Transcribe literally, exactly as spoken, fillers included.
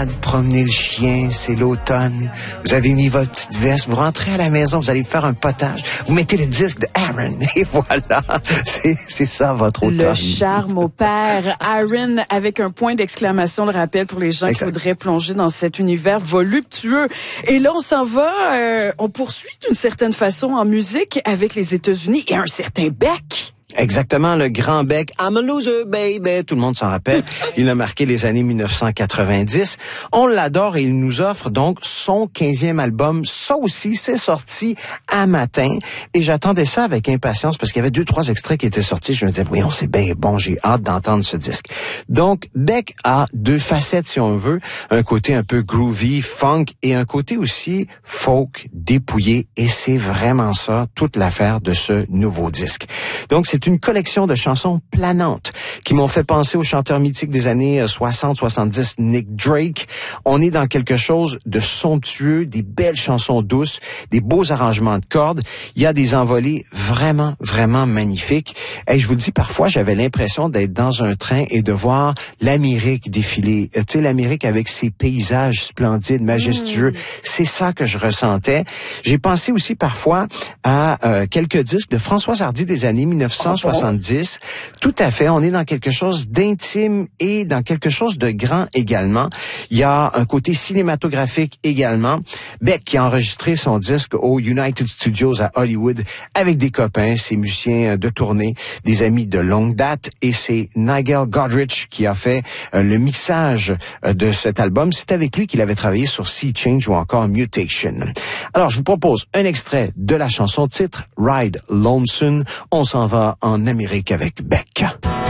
promenade, promener le chien, c'est l'automne. Vous avez mis votre petite veste, vous rentrez à la maison, vous allez faire un potage, vous mettez le disque de Aaron et voilà, c'est, c'est ça votre automne. Le charme au père. Aaron avec un point d'exclamation, le rappel pour les gens exact. Qui voudraient plonger dans cet univers voluptueux. Et là, on s'en va, euh, on poursuit d'une certaine façon en musique avec les États-Unis et un certain Beck. Exactement, le grand Beck. I'm a loser, baby. Tout le monde s'en rappelle. Il a marqué les années dix-neuf cent quatre-vingt-dix. On l'adore et il nous offre donc son quinzième album. Ça aussi, c'est sorti à matin. Et j'attendais ça avec impatience parce qu'il y avait deux, trois extraits qui étaient sortis. Je me disais, voyons, c'est bien bon, j'ai hâte d'entendre ce disque. Donc, Beck a deux facettes, si on veut. Un côté un peu groovy, funk et un côté aussi folk, dépouillé. Et c'est vraiment ça, toute l'affaire de ce nouveau disque. Donc, c'est une collection de chansons planantes qui m'ont fait penser au chanteur mythique des années soixante soixante-dix, Nick Drake. On est dans quelque chose de somptueux, des belles chansons douces, des beaux arrangements de cordes. Il y a des envolées vraiment, vraiment magnifiques. Et je vous le dis, parfois, j'avais l'impression d'être dans un train et de voir l'Amérique défiler. Tu sais, l'Amérique avec ses paysages splendides, majestueux. Mmh. C'est ça que je ressentais. J'ai pensé aussi parfois à euh, quelques disques de Françoise Hardy des années dix-neuf cent soixante-dix. Tout à fait. On est dans quelque chose d'intime et dans quelque chose de grand également. Il y a un côté cinématographique également. Beck qui a enregistré son disque au United Studios à Hollywood avec des copains, ses musiciens de tournée, des amis de longue date. Et c'est Nigel Godrich qui a fait euh, le mixage euh, de cet album. C'est avec lui qu'il avait travaillé sur Sea Change ou encore Mutation. Alors, je vous propose un extrait de la chanson titre Ride Lonesome. On s'en va en Amérique avec Beck.